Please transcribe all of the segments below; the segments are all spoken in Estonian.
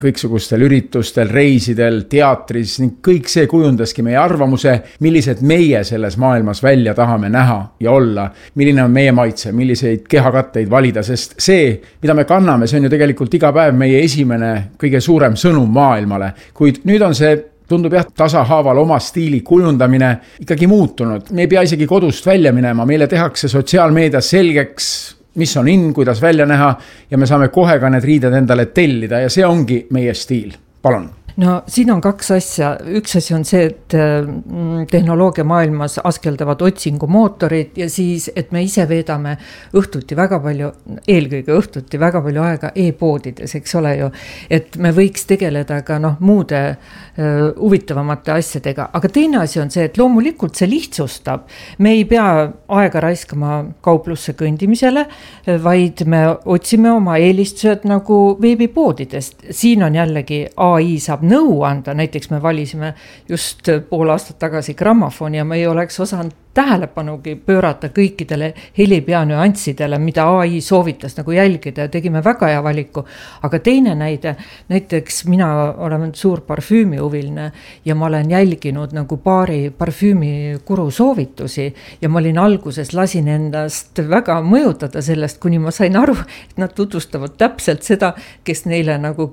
kõiksugustel üritustel, reisidel, teatris ning kõik see kujundaski meie arvamuse, millised meie selles maailmas välja tahame näha ja olla, milline on meie maitse, milliseid kehakatteid valida, sest see, mida me kanname, see on ju tegelikult iga päev meie esimene kõige suurem sõnum maailmale, kuid nüüd on see tundub tasahaaval oma stiili kujundamine ikkagi muutunud. Me ei pea isegi kodust välja minema, meile tehakse sotsiaalmeedias selgeks, mis on kuidas välja näha ja me saame kohe ka need riided endale tellida ja see ongi meie stiil. Palun. No siin on kaks asja. Üks asi on see, et tehnoloogia maailmas askeldavad otsingumootorid ja siis, et me ise veedame õhtuti väga palju, eelkõige õhtuti väga palju aega e-poodides, eks ole ju, et me võiks tegeleda ka muude huvitavamate asjadega. Aga teine asi on see, et loomulikult see lihtsustab. Me ei pea aega raiskama kauplusse kõndimisele, vaid me otsime oma eelistused nagu veebipoodidest. Siin on jällegi AI saab nõu anda, näiteks me valisime just pool aastat tagasi grammofoni ja me ei oleks osanud tähelepanugi pöörata kõikidele helipeanüanssidele, mida AI soovitas nagu jälgida ja tegime väga hea valiku. Aga teine näide, näiteks mina olen suur parfüümihuviline ja ma olen jälginud nagu paari parfüümikuru soovitusi ja ma olin alguses lasin endast väga mõjutada sellest, kuni ma sain aru, et nad tutvustavad täpselt seda, kes neile nagu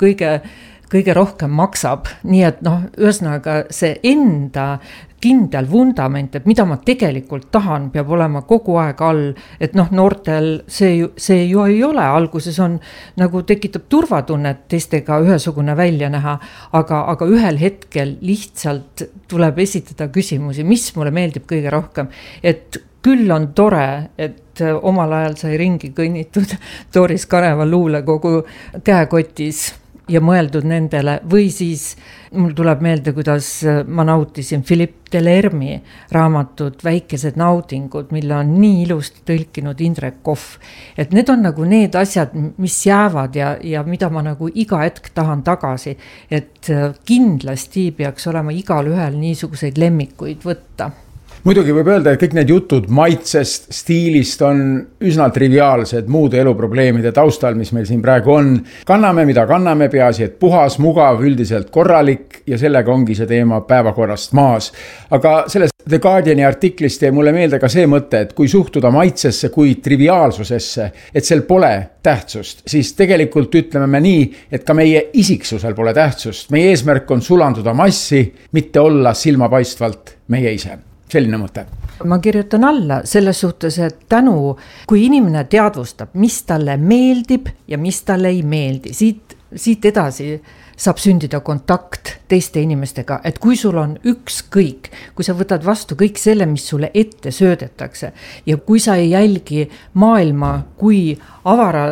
kõige rohkem maksab. Nii et ühesõnaga see enda kindel vundament, et mida ma tegelikult tahan, peab olema kogu aeg all, et noortel see ju ei ole, alguses on nagu tekitab turvatunnet teistega ühesugune välja näha, aga ühel hetkel lihtsalt tuleb esitada küsimusi, mis mulle meeldib kõige rohkem, et küll on tore, et omal ajal sai ringi kõnnitud Doris Kaneva luulekogu käekotis ja mõeldud nendele, või siis mul tuleb meelde, kuidas ma nautisin Philippe Delermi raamatut Väikesed naudingud, mille on nii ilusti tõlkinud Indrek Kohv. Et need on nagu need asjad, mis jäävad ja mida ma nagu iga hetk tahan tagasi, et kindlasti peaks olema igal ühel niisuguseid lemmikuid võtta. Muidugi võib öelda, et kõik need jutud maitsest, stiilist on üsna triviaalsed muude eluprobleemide taustal, mis meil siin praegu on. Kanname, mida kanname, peaasi, et puhas, mugav, üldiselt korralik ja sellega ongi see teema päevakorrast maas. Aga sellest The Guardiani artiklist jäi mulle meelde ka see mõte, et kui suhtuda maitsesse kui triviaalsusesse, et sel pole tähtsust, siis tegelikult ütleme me nii, et ka meie isiksusel pole tähtsust. Meie eesmärk on sulanduda massi, mitte olla silmapaistvalt meie ise. Selline mõte. Ma kirjutan alla selles suhtes, et kui inimene teadvustab, mis talle meeldib ja mis talle ei meeldi, siit edasi saab sündida kontakt teiste inimestega, et kui sul on ükskõik, kui sa võtad vastu kõik selle, mis sulle ette söödetakse ja kui sa ei jälgi maailma kui avara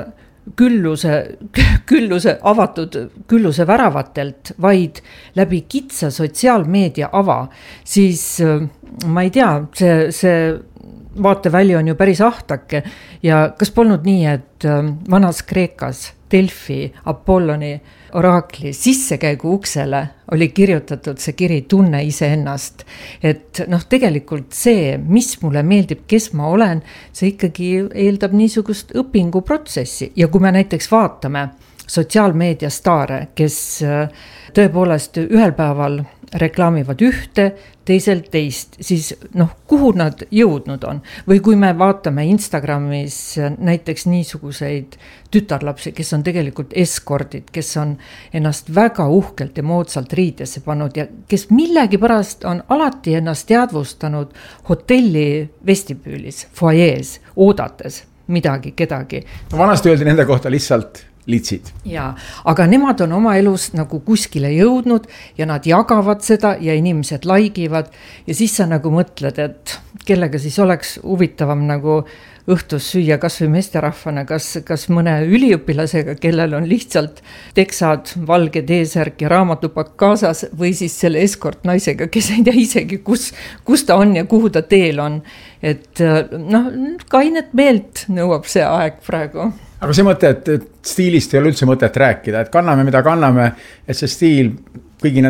avatud külluse väravatelt, vaid läbi kitsa sotsiaalmeedia ava, siis ma ei tea, see vaateväli on ju päris ahtake ja kas polnud nii, et vanas Kreekas Delfi Apolloni oraakli sissekäigu uksele oli kirjutatud see kiri tunne iseennast, et tegelikult see, mis mulle meeldib, kes ma olen, see ikkagi eeldab niisugust õpinguprotsessi ja kui me näiteks vaatame sotsiaalmeedia staare, kes tõepoolest ühel päeval reklaamivad ühte, teisel teist, siis kuhu nad jõudnud on? Või kui me vaatame Instagramis näiteks niisuguseid tütarlapsi, kes on tegelikult eskordid, kes on ennast väga uhkelt ja moodsalt riidesse pannud ja kes millegi pärast on alati ennast teadvustanud hotelli vestibüülis, foajees, oodates midagi, kedagi. Vanasti öeldi nende kohta lihtsalt litsid. Ja, aga nemad on oma elus nagu kuskile jõudnud ja nad jagavad seda ja inimesed laigivad ja siis sa nagu mõtled, et kellega siis oleks huvitavam nagu õhtus süüa kas või meesterahvana, kas mõne üliõpilasega, kellel on lihtsalt teksad, valge teesärk ja raamatupakk kaasas või siis selle eskort naisega, kes ei tea isegi, kus ta on ja kuhu ta teel on. Et kainet meelt nõuab see aeg praegu. Aga see mõte, et stiilist ei ole üldse mõtet rääkida, et kanname, mida kanname, et see stiil kõigi nende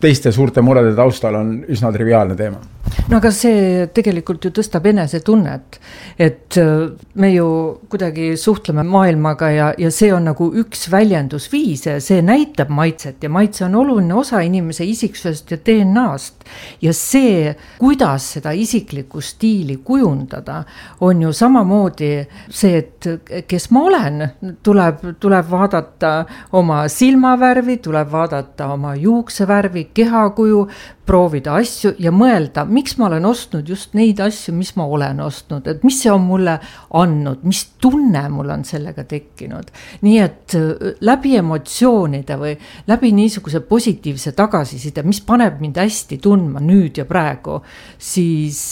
teiste suurte murede taustal on üsna triviaalne teema. No aga see tegelikult ju tõstab enesetunnet, et me ju kuidagi suhtleme maailmaga ja see on nagu üks väljendusviis ja see näitab maitset ja maitse on oluline osa inimese isiksusest ja DNA-st. Ja see, kuidas seda isiklikku stiili kujundada, on ju samamoodi see, et kes ma olen, tuleb vaadata oma silmavärvi, tuleb vaadata oma juuksevärvi, kehakuju, proovida asju ja mõelda, miks ma olen ostnud just neid asju, mis ma olen ostnud, et mis see on mulle andnud, mis tunne mul on sellega tekkinud. Nii et läbi emotsioonide või läbi niisuguse positiivse tagasiside, mis paneb mind hästi tundma nüüd ja praegu, siis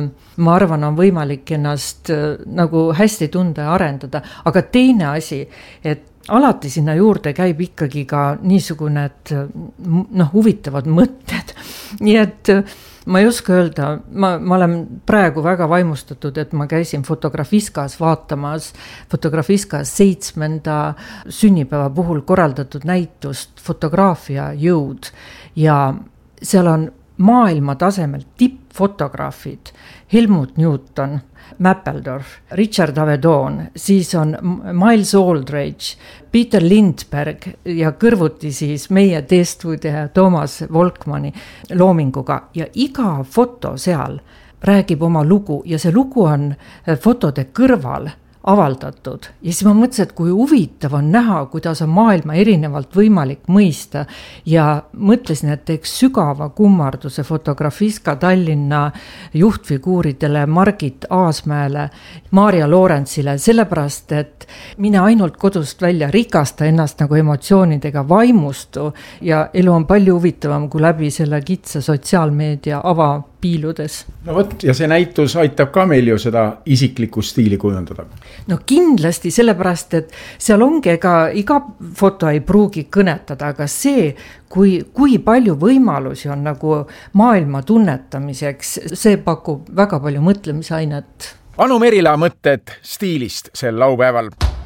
ma arvan, on võimalik ennast nagu hästi tunda ja arendada. Aga teine asi, et alati sinna juurde käib ikkagi ka niisugune, et huvitavad mõtted. Nii et ma ei oska öelda, ma olen praegu väga vaimustatud, et ma käisin Fotografiskas vaatamas Fotografiskas 7. sünnipäeva puhul korraldatud näitust Fotograafia jõud ja seal on maailma tasemel tippfotograafid, Helmut Newton, Mappeldorf, Richard Avedon, siis on Miles Aldridge, Peter Lindberg ja kõrvuti siis meie teestuudia Toomas Volkmanni loominguga ja iga foto seal räägib oma lugu ja see lugu on fotode kõrval avaldatud ja siis ma mõtlesin, et kui huvitav on näha, kuidas on maailma erinevalt võimalik mõista ja mõtlesin, et teeks sügava kummarduse Fotografiska Tallinna juhtfiguuridele Margit Aasmäele, Maarja Loorentsile, sellepärast, et mine ainult kodust välja, rikasta ennast nagu emotsioonidega, vaimustu ja elu on palju huvitavam kui läbi selle kitsa sotsiaalmeedia avapiiludes. No võt, ja see näitus aitab ka meil ju seda isiklikku stiili kujundada. No kindlasti, sellepärast, et seal ongi iga foto ei pruugi kõnetada, aga see, kui palju võimalusi on nagu maailma tunnetamiseks, see pakub väga palju mõtlemisainet. Anu Merila mõtted stiilist sel laupäeval.